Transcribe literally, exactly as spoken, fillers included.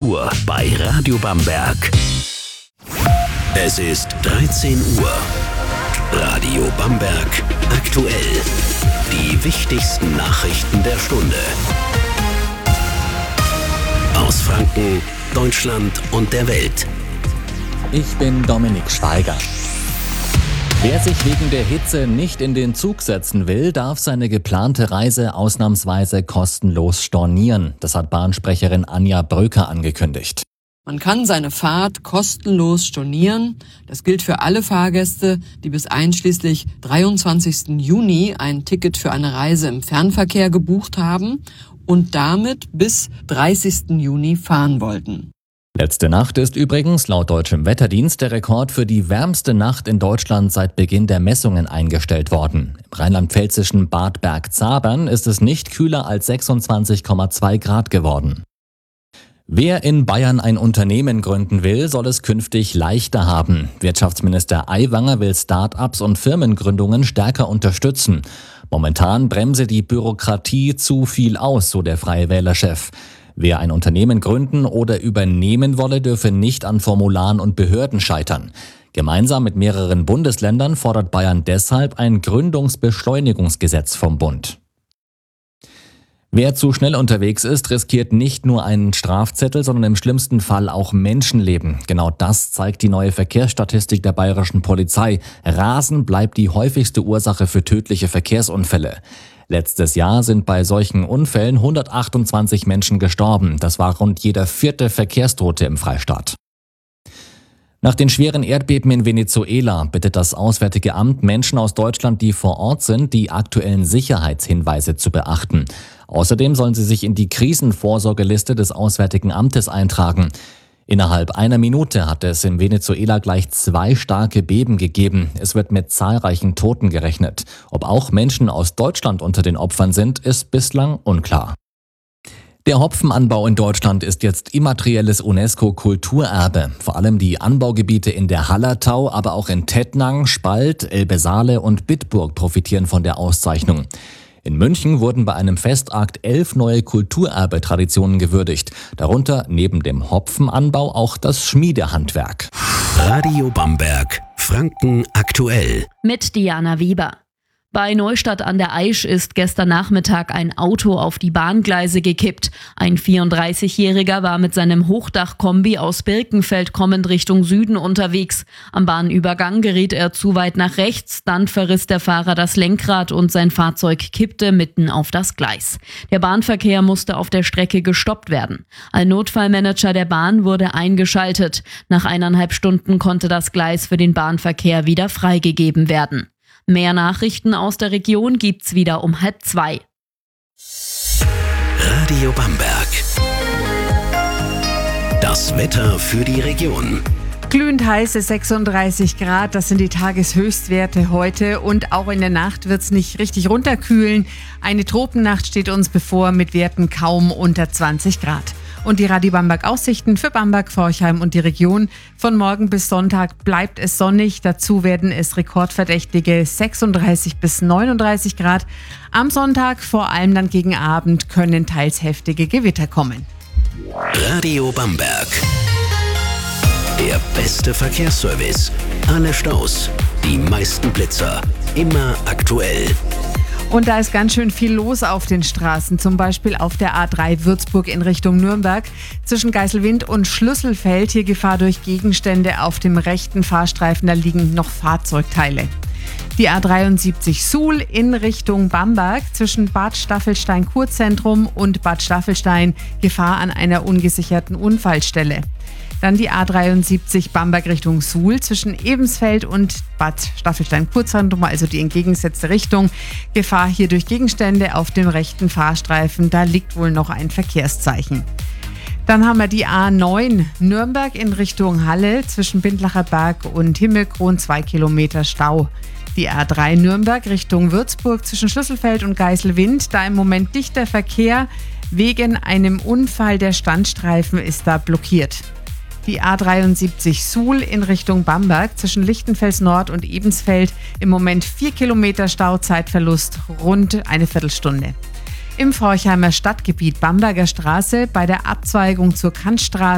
Uhr bei Radio Bamberg. Es ist dreizehn Uhr. Radio Bamberg aktuell. Die wichtigsten Nachrichten der Stunde. Aus Franken, Deutschland und der Welt. Ich bin Dominik Schweiger. Wer sich wegen der Hitze nicht in den Zug setzen will, darf seine geplante Reise ausnahmsweise kostenlos stornieren. Das hat Bahnsprecherin Anja Bröker angekündigt. Man kann seine Fahrt kostenlos stornieren. Das gilt für alle Fahrgäste, die bis einschließlich dreiundzwanzigsten Juni ein Ticket für eine Reise im Fernverkehr gebucht haben und damit bis dreißigsten Juni fahren wollten. Letzte Nacht ist übrigens laut deutschem Wetterdienst der Rekord für die wärmste Nacht in Deutschland seit Beginn der Messungen eingestellt worden. Im rheinland-pfälzischen Bad Bergzabern ist es nicht kühler als sechsundzwanzig Komma zwei Grad geworden. Wer in Bayern ein Unternehmen gründen will, soll es künftig leichter haben. Wirtschaftsminister Aiwanger will Start-ups und Firmengründungen stärker unterstützen. Momentan bremse die Bürokratie zu viel aus, so der Freie Wähler-Chef. Wer ein Unternehmen gründen oder übernehmen wolle, dürfe nicht an Formularen und Behörden scheitern. Gemeinsam mit mehreren Bundesländern fordert Bayern deshalb ein Gründungsbeschleunigungsgesetz vom Bund. Wer zu schnell unterwegs ist, riskiert nicht nur einen Strafzettel, sondern im schlimmsten Fall auch Menschenleben. Genau das zeigt die neue Verkehrsstatistik der bayerischen Polizei. Rasen bleibt die häufigste Ursache für tödliche Verkehrsunfälle. Letztes Jahr sind bei solchen Unfällen hundertachtundzwanzig Menschen gestorben. Das war rund jeder vierte Verkehrstote im Freistaat. Nach den schweren Erdbeben in Venezuela bittet das Auswärtige Amt Menschen aus Deutschland, die vor Ort sind, die aktuellen Sicherheitshinweise zu beachten. Außerdem sollen sie sich in die Krisenvorsorgeliste des Auswärtigen Amtes eintragen. Innerhalb einer Minute hat es in Venezuela gleich zwei starke Beben gegeben. Es wird mit zahlreichen Toten gerechnet. Ob auch Menschen aus Deutschland unter den Opfern sind, ist bislang unklar. Der Hopfenanbau in Deutschland ist jetzt immaterielles UNESCO-Kulturerbe. Vor allem die Anbaugebiete in der Hallertau, aber auch in Tettnang, Spalt, Elbe-Saale und Bitburg profitieren von der Auszeichnung. In München wurden bei einem Festakt elf neue Kulturerbe-Traditionen gewürdigt. Darunter neben dem Hopfenanbau auch das Schmiedehandwerk. Radio Bamberg, Franken aktuell. Mit Diana Wieber. Bei Neustadt an der Aisch ist gestern Nachmittag ein Auto auf die Bahngleise gekippt. Ein vierunddreißigjähriger war mit seinem Hochdachkombi aus Birkenfeld kommend Richtung Süden unterwegs. Am Bahnübergang geriet er zu weit nach rechts, dann verriss der Fahrer das Lenkrad und sein Fahrzeug kippte mitten auf das Gleis. Der Bahnverkehr musste auf der Strecke gestoppt werden. Ein Notfallmanager der Bahn wurde eingeschaltet. Nach eineinhalb Stunden konnte das Gleis für den Bahnverkehr wieder freigegeben werden. Mehr Nachrichten aus der Region gibt's wieder um halb zwei. Radio Bamberg. Das Wetter für die Region. Glühend heiße sechsunddreißig Grad, das sind die Tageshöchstwerte heute und auch in der Nacht wird's nicht richtig runterkühlen. Eine Tropennacht steht uns bevor mit Werten kaum unter zwanzig Grad. Und die Radio Bamberg Aussichten für Bamberg, Forchheim und die Region. Von morgen bis Sonntag bleibt es sonnig. Dazu werden es rekordverdächtige sechsunddreißig bis neununddreißig Grad. Am Sonntag, vor allem dann gegen Abend, können teils heftige Gewitter kommen. Radio Bamberg. Der beste Verkehrsservice. Alle Staus, die meisten Blitzer. Immer aktuell. Und da ist ganz schön viel los auf den Straßen, zum Beispiel auf der A drei Würzburg in Richtung Nürnberg. Zwischen Geiselwind und Schlüsselfeld hier Gefahr durch Gegenstände auf dem rechten Fahrstreifen, da liegen noch Fahrzeugteile. Die A dreiundsiebzig Suhl in Richtung Bamberg zwischen Bad Staffelstein Kurzentrum und Bad Staffelstein Gefahr an einer ungesicherten Unfallstelle. Dann die A dreiundsiebzig Bamberg Richtung Suhl zwischen Ebensfeld und Bad Staffelstein-Kurzentrum, also die entgegengesetzte Richtung. Gefahr hier durch Gegenstände auf dem rechten Fahrstreifen, da liegt wohl noch ein Verkehrszeichen. Dann haben wir die A neun Nürnberg in Richtung Halle zwischen Bindlacher Berg und Himmelkron, zwei Kilometer Stau. Die A drei Nürnberg Richtung Würzburg zwischen Schlüsselfeld und Geiselwind, da im Moment dichter Verkehr. Wegen einem Unfall der Standstreifen ist da blockiert. Die A dreiundsiebzig Suhl in Richtung Bamberg zwischen Lichtenfels Nord und Ebensfeld. Im Moment vier Kilometer Stau, Zeitverlust rund eine Viertelstunde. Im Forchheimer Stadtgebiet Bamberger Straße bei der Abzweigung zur Kantstraße